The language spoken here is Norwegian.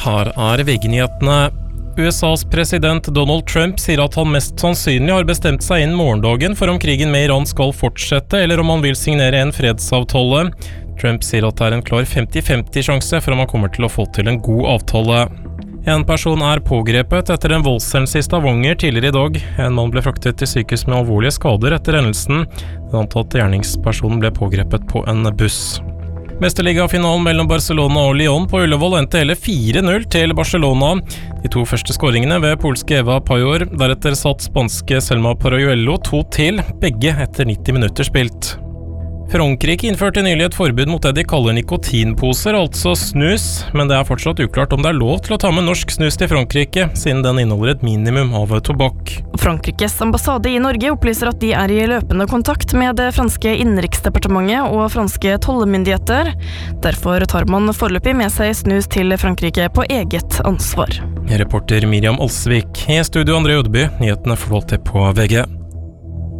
Her VG-nyhetene. USAs president Donald Trump sier at han mest sannsynlig har bestemt seg innen morgendagen for om krigen med Iran skal fortsette, eller om han vil signere en fredsavtale. Trump sier at det en klar 50-50 sjanse for om han kommer til å få til en god avtale. En person pågrepet etter en voldshendelse i Stavanger tidligere i dag. En mann ble fraktet til sykehus med alvorlige skader etter hendelsen. Den antatte gjerningspersonen ble pågrepet på en buss. Mesterligafinalen mellom Barcelona og Lyon på Ullevål endte hele 4-0 til Barcelona. De to første skåringene ved polske Eva Pajor, deretter satt spanske Selma Parayuelo 2 til, begge etter 90 minutter spilt. Frankrike innførte nylig et forbud mot det de kaller nikotinposer, altså snus, men det fortsatt uklart om det lov til å ta med norsk snus til Frankrike, siden den inneholder et minimum av tobakk. Frankrikes ambassade i Norge opplyser at de i løpende kontakt med det franske innenriksdepartementet og franske tollmyndigheter. Derfor tar man foreløpig med seg snus til Frankrike på eget ansvar. Reporter Miriam Alsvik. I studio André Udby, nyhetene forvaltet på VG.